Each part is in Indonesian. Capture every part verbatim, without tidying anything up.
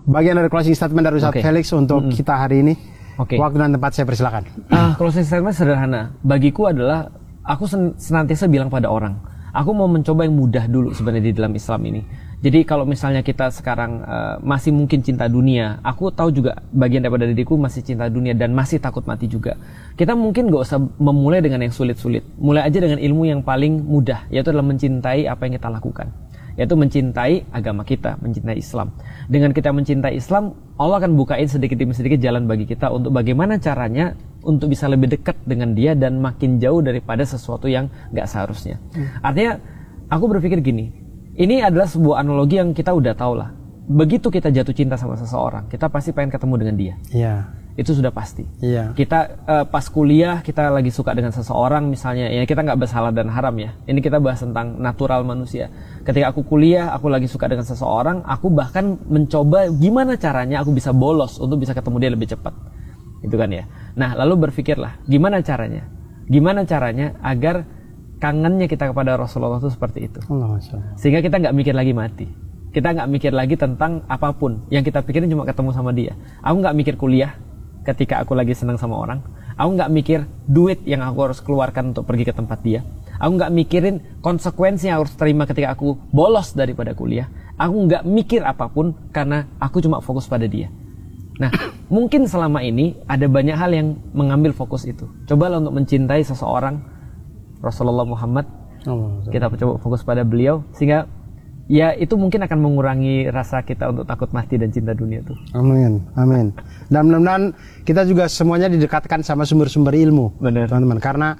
bagian dari closing statement dari Ustaz okay. Felix untuk mm-hmm. kita hari ini. Okay. Waktu dan tempat saya persilakan. Uh, closing statement sederhana. Bagiku adalah aku sen- senantiasa bilang pada orang, aku mau mencoba yang mudah dulu sebenarnya di dalam Islam ini. Jadi kalau misalnya kita sekarang uh, masih mungkin cinta dunia, aku tahu juga bagian daripada diriku masih cinta dunia dan masih takut mati juga. Kita mungkin gak usah memulai dengan yang sulit-sulit. Mulai aja dengan ilmu yang paling mudah, yaitu adalah mencintai apa yang kita lakukan. Yaitu mencintai agama kita, mencintai Islam. Dengan kita mencintai Islam, Allah akan bukain sedikit demi sedikit jalan bagi kita untuk bagaimana caranya untuk bisa lebih dekat dengan dia dan makin jauh daripada sesuatu yang gak seharusnya. Hmm. Artinya, aku berpikir gini, ini adalah sebuah analogi yang kita udah tahu lah. Begitu kita jatuh cinta sama seseorang, kita pasti pengen ketemu dengan dia. Iya. Itu sudah pasti. Iya. Kita uh, pas kuliah, kita lagi suka dengan seseorang misalnya, ya kita nggak bersalah dan haram ya. Ini kita bahas tentang natural manusia. Ketika aku kuliah, aku lagi suka dengan seseorang, aku bahkan mencoba gimana caranya aku bisa bolos untuk bisa ketemu dia lebih cepat. Itu kan ya. Nah, lalu berpikirlah, gimana caranya? Gimana caranya agar kangennya kita kepada Rasulullah itu seperti itu. Allah, sehingga kita nggak mikir lagi mati. Kita nggak mikir lagi tentang apapun. Yang kita pikirin cuma ketemu sama dia. Aku nggak mikir kuliah ketika aku lagi senang sama orang. Aku nggak mikir duit yang aku harus keluarkan untuk pergi ke tempat dia. Aku nggak mikirin konsekuensi yang harus terima ketika aku bolos daripada kuliah. Aku nggak mikir apapun karena aku cuma fokus pada dia. Nah, mungkin selama ini ada banyak hal yang mengambil fokus itu. Cobalah untuk mencintai seseorang, Rasulullah Muhammad, oh, kita coba fokus pada beliau, sehingga ya itu mungkin akan mengurangi rasa kita untuk takut mati dan cinta dunia itu. Amin, amin. Dan mudah-mudahan kita juga semuanya didekatkan sama sumber-sumber ilmu, benar teman-teman. Karena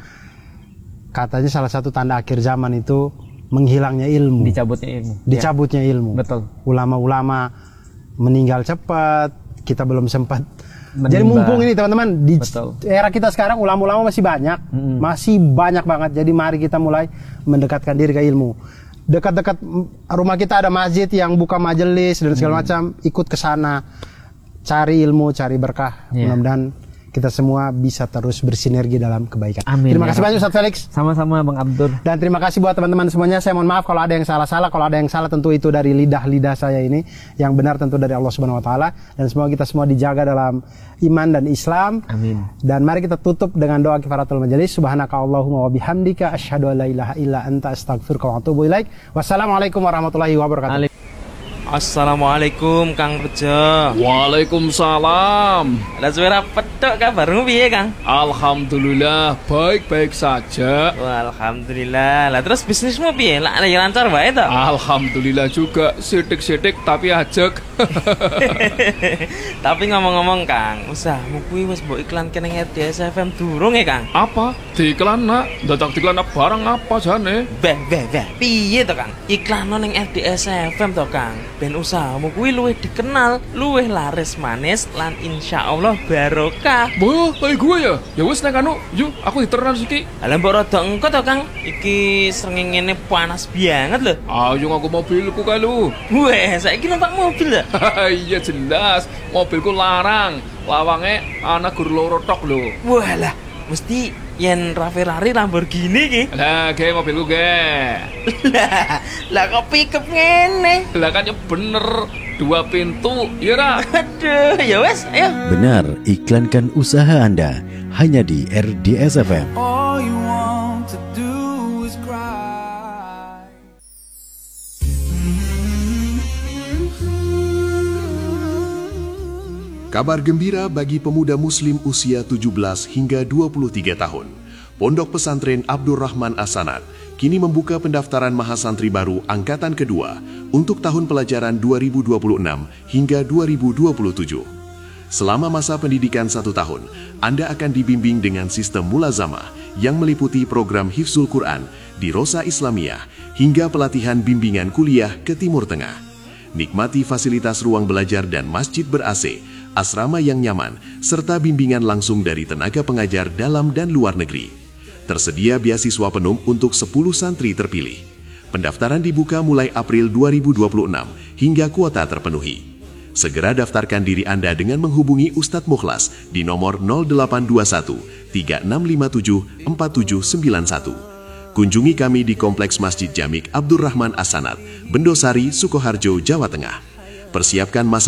katanya salah satu tanda akhir zaman itu menghilangnya ilmu, dicabutnya ilmu, dicabutnya ya. ilmu. Betul. Ulama-ulama meninggal cepat, kita belum sempat. Menimba. Jadi mumpung ini teman-teman di Betul. era kita sekarang ulama-ulama masih banyak, mm-hmm. masih banyak banget. Jadi mari kita mulai mendekatkan diri ke ilmu. Dekat-dekat rumah kita ada masjid yang buka majelis dan segala mm. macam, ikut ke sana, cari ilmu, cari berkah. Yeah. Mudah-mudahan kita semua bisa terus bersinergi dalam kebaikan. Amin. Terima ya kasih banyak Ustaz Felix. Sama-sama Bang Abdur. Dan terima kasih buat teman-teman semuanya. Saya mohon maaf kalau ada yang salah-salah. Kalau ada yang salah tentu itu dari lidah-lidah saya ini. Yang benar tentu dari Allah Subhanahu Wa Taala. Dan semoga kita semua dijaga dalam iman dan Islam. Amin. Dan mari kita tutup dengan doa kifaratul majelis. Subhanakallahumma wa bihamdika asyhadu an la ilaha illa anta astaghfiruka wa atubu ilaik. Wassalamualaikum warahmatullahi wabarakatuh. Assalamualaikum Kang Rejo. Waalaikumsalam. Lah suara pedok kabarmu piye Kang? Alhamdulillah baik-baik saja. Wah, alhamdulillah. Lah terus bisnismu piye? Lah ya lancar wae to? Alhamdulillah juga, sidik-sidik tapi ajek. Tapi ngomong-ngomong Kang, usahamu kuwi wis mbok iklan kene R D S F M durung ya Kang? Apa? Diiklan nak? Dadak diiklan barang apa jane? Beh, beh, beh. Piye to Kang? Iklan ning R D S F M to Kang. Ben usahamu kuwi luwih dikenal, luwih laris manis lan insyaallah barokah. Boh, kayak gue ya. Ya wis nek anu, yuk aku diteran iki. Lah mbok rada engko to Kang. Iki srengenge panas banget lho. Ayo ngaku mobilku kae lho. Weh, saiki numpak mobil lho. Iya jelas, mobilku larang. Lawange ana gur loro tok lho. Walah, mesti yen Ferrari Lamborghini ki. Lah, ge mobilku ge. Lah, lah kok pickup ngene? Lah kan ya bener, dua pintu, ya ra? Aduh, ya wes, ayo. Benar, iklankan usaha Anda hanya di R D S F M. All you want to do is cry. Kabar gembira bagi pemuda muslim usia tujuh belas hingga dua puluh tiga tahun. Pondok Pesantren Abdurrahman As-Sanad kini membuka pendaftaran mahasantri baru angkatan kedua untuk tahun pelajaran dua ribu dua puluh enam hingga dua ribu dua puluh tujuh. Selama masa pendidikan satu tahun, Anda akan dibimbing dengan sistem mulazamah yang meliputi program Hifzul Quran di Rosa Islamiyah hingga pelatihan bimbingan kuliah ke Timur Tengah. Nikmati fasilitas ruang belajar dan masjid ber-A C, asrama yang nyaman, serta bimbingan langsung dari tenaga pengajar dalam dan luar negeri. Tersedia beasiswa penuh untuk sepuluh santri terpilih. Pendaftaran dibuka mulai April dua ribu dua puluh enam hingga kuota terpenuhi. Segera daftarkan diri Anda dengan menghubungi Ustadz Mukhlas di nomor nol delapan dua satu tiga enam lima tujuh empat tujuh sembilan satu. Kunjungi kami di Kompleks Masjid Jamik Abdurrahman As-Sanad, Bendosari, Sukoharjo, Jawa Tengah. Persiapkan masa